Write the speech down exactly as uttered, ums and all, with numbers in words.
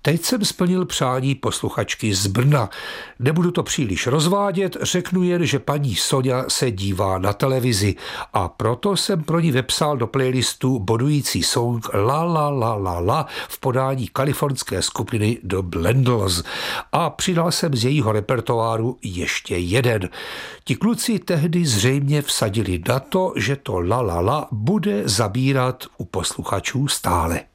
Teď jsem splnil přání posluchačky z Brna. Nebudu to příliš rozvádět, řeknu jen, že paní Soňa se dívá na televizi a proto jsem pro ní vepsal do playlistu bodující song La La La La La v podání kalifornské skupiny The Blendles a přidal jsem z jejího repertoáru ještě jeden. Ti kluci tehdy zřejmě vsadili na to, že to La La La bude zabírat u posluchačů stále.